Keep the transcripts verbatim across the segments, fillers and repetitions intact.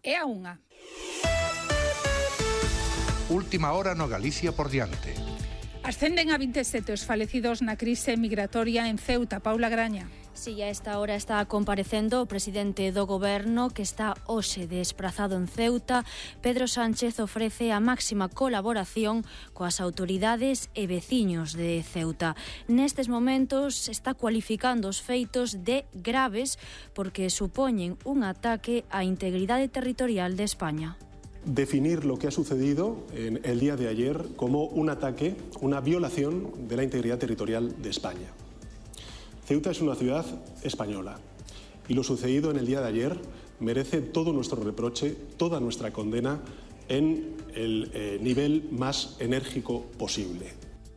e a unha. Última hora no Galicia por diante. Ascenden a vinte e sete os falecidos na crise migratoria en Ceuta. Paula Graña. Si, a esta hora está comparecendo o presidente do Goberno, que está hoxe desprazado en Ceuta. Pedro Sánchez ofrece a máxima colaboración coas autoridades e veciños de Ceuta. Nestes momentos está cualificando os feitos de graves porque supoñen un ataque á integridade territorial de España. Definir lo que ha sucedido en el día de ayer como un ataque, una violación de la integridad territorial de España. Ceuta es una ciudad española y lo sucedido en el día de ayer merece todo nuestro reproche, toda nuestra condena en el eh, nivel más enérgico posible.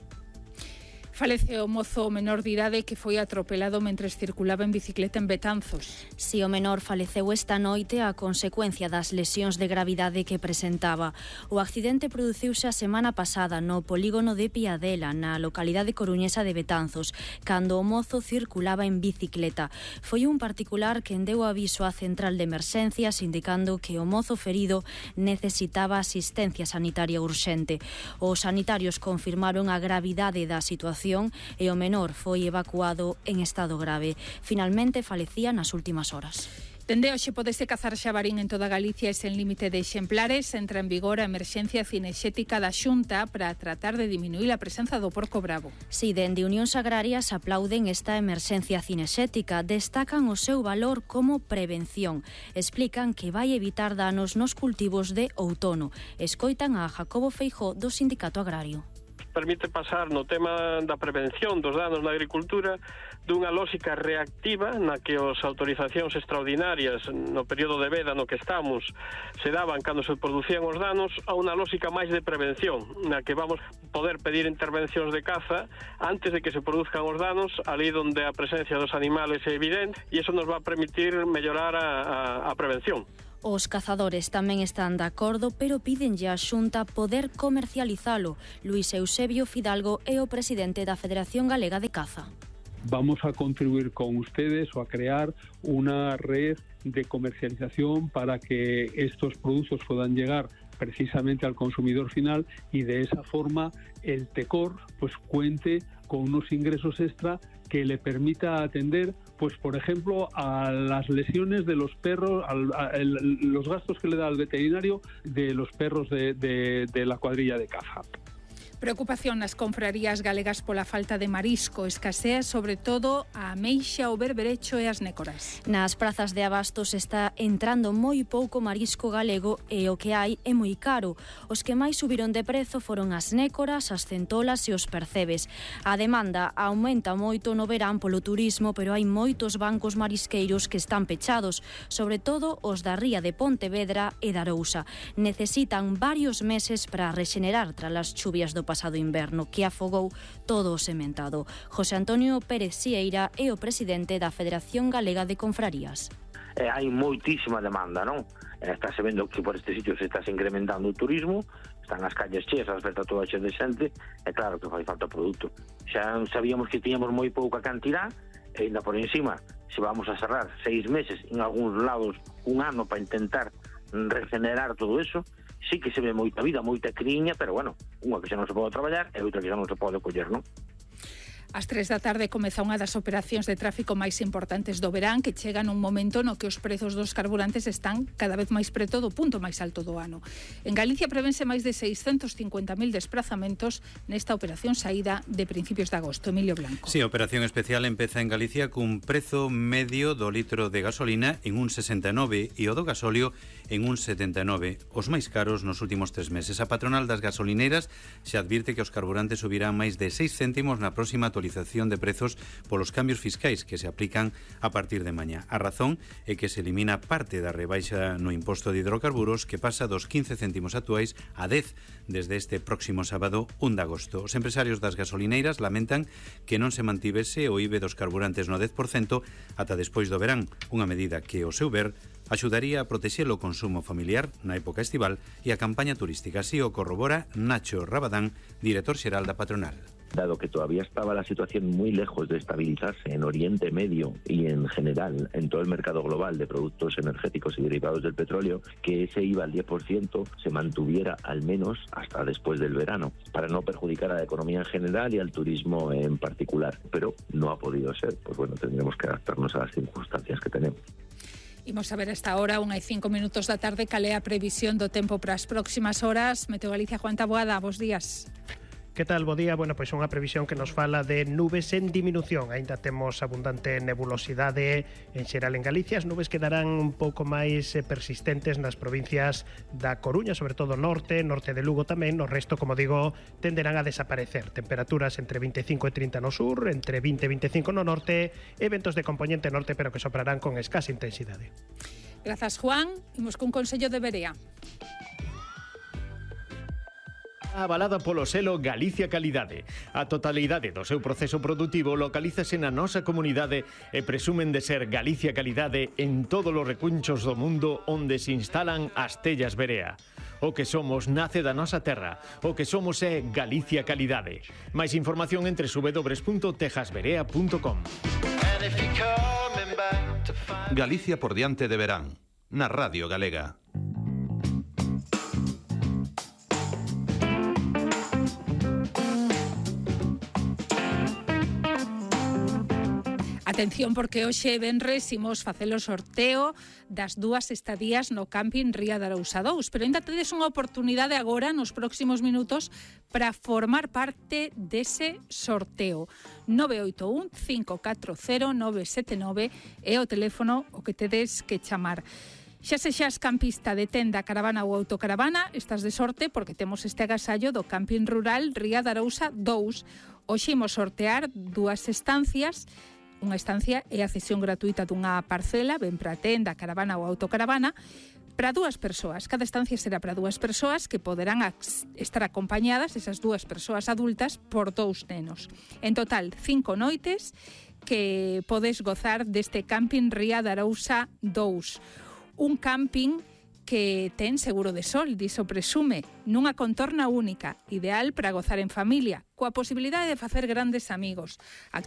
Falece o mozo menor de idade que foi atropelado mentres circulaba en bicicleta en Betanzos. Si, o menor faleceu esta noite a consecuencia das lesións de gravidade que presentaba. O accidente produciuse a semana pasada no polígono de Piadela, na localidade coruñesa de Betanzos, cando o mozo circulaba en bicicleta. Foi un particular quen deu aviso á central de emerxencias indicando que o mozo ferido necesitaba asistencia sanitaria urxente. Os sanitarios confirmaron a gravidade da situación e o menor foi evacuado en estado grave. Finalmente falecía nas últimas horas. Dende hoxe podese cazar xabarín en toda Galicia e sen límite de exemplares. Entra en vigor a emerxencia cinexética da Xunta para tratar de diminuir a presenza do porco bravo. Si, dende Unións Agrarias aplauden esta emerxencia cinexética, destacan o seu valor como prevención. Explican que vai evitar danos nos cultivos de outono. Escoitan a Jacobo Feijó do Sindicato Agrario. Permite pasar no tema da prevención dos danos na agricultura dunha lógica reactiva na que as autorizacións extraordinarias no período de veda no que estamos se daban cando se producían os danos a unha lógica máis de prevención na que vamos poder pedir intervencións de caza antes de que se produzcan os danos ali onde a presencia dos animales é evidente e iso nos va a permitir mellorar a, a, a prevención. Os cazadores tamén están de acordo, pero pídenlle á Xunta poder comercializalo. Luis Eusebio Fidalgo é o presidente da Federación Galega de Caza. Vamos a contribuir con ustedes o a crear una red de comercialización para que estos productos puedan llegar precisamente al consumidor final y de esa forma el TECOR pues cuente con unos ingresos extra que le permita atender, pues por ejemplo, a las lesiones de los perros, al, a el, los gastos que le da al veterinario de los perros de, de, de la cuadrilla de caza. Preocupación nas confrarías galegas pola falta de marisco. Escasea sobre todo a ameixa, o berberecho e as nécoras. Nas prazas de abastos está entrando moi pouco marisco galego e o que hai é moi caro. Os que máis subiron de prezo foron as nécoras, as centolas e os percebes. A demanda aumenta moito no verán polo turismo, pero hai moitos bancos marisqueiros que están pechados, sobre todo os da ría de Pontevedra e da Arousa. Necesitan varios meses para rexenerar tras as chuvias do pasado inverno que afogou todo o sementado. José Antonio Pérez Sieira é o presidente da Federación Galega de Confrarías. Eh, hai moitísima demanda, non? Eh, estáse vendo que por este sitio se está incrementando o turismo, están as calles cheas, as vetas toda cheas de xente, e claro que fai falta produto. Xa sabíamos que tiñamos moi pouca cantidad, e ainda por encima, se vamos a cerrar seis meses, en algúns lados un ano para intentar regenerar todo eso, sí que se ve moita vida, moita criña, pero bueno, unha que xa non se pode traballar e outra que xa non se pode coller, non? Ás tres da tarde comeza unha das operacións de tráfico máis importantes do verán, que chega nun momento no que os prezos dos carburantes están cada vez máis preto do punto máis alto do ano. En Galicia prevense máis de seiscentos cincuenta mil desprazamentos nesta operación saída de principios de agosto. Emilio Blanco. Sí, a operación especial empeza en Galicia cun prezo medio do litro de gasolina en un sesenta e nove e o do gasóleo en un setenta e nove, os máis caros nos últimos tres meses. A patronal das gasolineras se advirte que os carburantes subirán máis de seis céntimos na próxima actualización de prezos polos cambios fiscais que se aplican a partir de mañá. A razón é que se elimina parte da rebaixa no imposto de hidrocarburos que pasa dos quince céntimos actuais a dez desde este próximo sábado un de agosto. Os empresarios das gasolineiras lamentan que non se mantivese o I V E dos carburantes no dez por cento ata despois do verán, unha medida que, ao seu ver, axudaría a protexer o consumo familiar na época estival e a campaña turística. Así o corrobora Nacho Rabadán, director xeral da patronal. Dado que todavía estaba la situación muy lejos de estabilizarse en Oriente Medio y en general en todo el mercado global de productos energéticos y derivados del petróleo, que ese I V A al diez por ciento se mantuviera al menos hasta después del verano, para no perjudicar a la economía en general y al turismo en particular. Pero no ha podido ser. Pues bueno, tendremos que adaptarnos a las circunstancias que tenemos. Imos a ver esta hora, unha e cinco minutos da tarde, cal é a previsión do tempo para as próximas horas. Meteo Galicia, Juan Taboada, bos días. Que tal, bo día? Bueno, pois unha previsión que nos fala de nubes en diminución. Aínda temos abundante nebulosidade en xeral en Galicia. As nubes quedarán un pouco máis persistentes nas provincias da Coruña, sobre todo norte, norte de Lugo tamén. No resto, como digo, tenderán a desaparecer. Temperaturas entre vinte e cinco e trinta no sur, entre vinte e veinticinco no norte, e ventos de componente norte, pero que soprarán con escasa intensidade. Grazas, Juan. Imos cun consello de Berea. Avalada polo selo Galicia Calidade. A totalidade do seu proceso produtivo localízase na nosa comunidade e presumen de ser Galicia Calidade en todos os recunchos do mundo onde se instalan as tellas Berea. O que somos nace da nosa terra. O que somos é Galicia Calidade. Mais información entre w w w punto tejasberea punto com. Galicia por diante de verán, na Radio Galega. Atención, porque hoxe venres imos facer o sorteo das dúas estadías no camping Ría de Arousa dous, pero ainda tedes unha oportunidade agora nos próximos minutos para formar parte dese sorteo. nove oito un, cinco catro cero, nove sete nove é o teléfono o que tedes que chamar. Xa sexas campista de tenda, caravana ou autocaravana, estás de sorte porque temos este agasallo do camping rural Ría de Arousa dous. Hoxe imos sortear dúas estancias. Unha estancia é a cesión gratuita dunha parcela, ben para tenda, caravana ou autocaravana, para dúas persoas. Cada estancia será para dúas persoas que poderán estar acompañadas, esas dúas persoas adultas, por dous nenos. En total, cinco noites que podes gozar deste camping Ría de Arousa dous. Un camping que ten seguro de sol, diso presume, nunha contorna única, ideal para gozar en familia, coa posibilidade de facer grandes amigos.